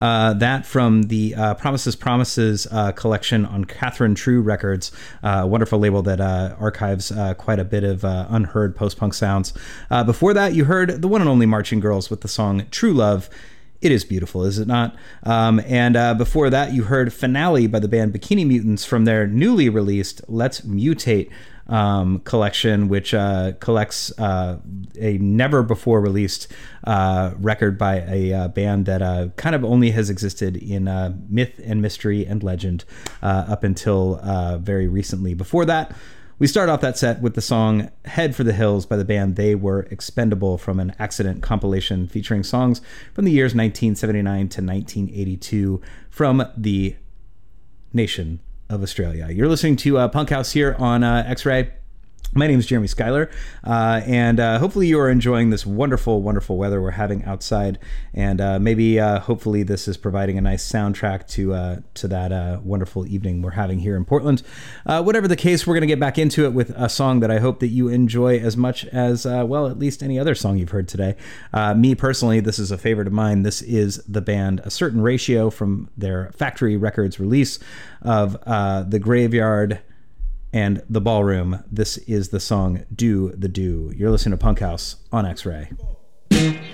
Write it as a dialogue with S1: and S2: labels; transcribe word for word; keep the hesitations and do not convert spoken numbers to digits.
S1: Uh, that from the uh, Promises Promises uh, collection on Catherine True Records, uh, a wonderful label that uh, archives uh, quite a bit of uh, unheard post-punk sounds. Uh, before that, you heard the one and only Marching Girls with the song True Love. It is beautiful, is it not? Um, and uh, before that, you heard Finale by the band Bikini Mutants from their newly released Let's Mutate um, collection, which uh, collects uh, a never before released uh, record by a uh, band that uh, kind of only has existed in uh, myth and mystery and legend uh, up until uh, very recently. Before that, we start off that set with the song Head for the Hills by the band They Were Expendable from an Accident compilation featuring songs from the years nineteen seventy-nine to nineteen eighty-two from the nation of Australia. You're listening to uh, Punk House here on uh, X-Ray. My name is Jeremy Schuyler, uh, and uh, hopefully you are enjoying this wonderful, wonderful weather we're having outside, and uh, maybe, uh, hopefully, this is providing a nice soundtrack to uh, to that uh, wonderful evening we're having here in Portland. Uh, whatever the case, we're going to get back into it with a song that I hope that you enjoy as much as, uh, well, at least any other song you've heard today. Uh, me, personally, this is a favorite of mine. This is the band A Certain Ratio from their Factory Records release of uh, The Graveyard and The Ballroom. This is the song Do the Do. You're listening to Punk House on X-Ray.